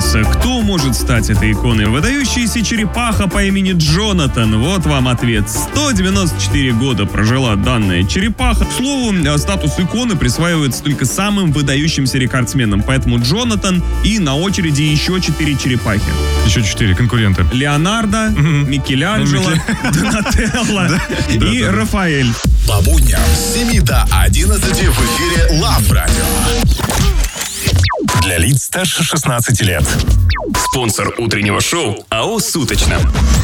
вопроса, кто может стать этой иконой? Выдающаяся черепаха по имени Джонатан. Вот вам ответ. 194 года прожила данная черепаха. К слову, статус иконы присваивается только самым выдающимся рекордсменам. Поэтому Джонатан и на очереди еще 4 черепахи. Еще 4 конкурента. Леонардо, Микеланджело, Донателло и Рафаэль. По будням с 7 до 11 в эфире Love Radio. Для лиц старше 16 лет. Спонсор утреннего шоу АО «Суточно».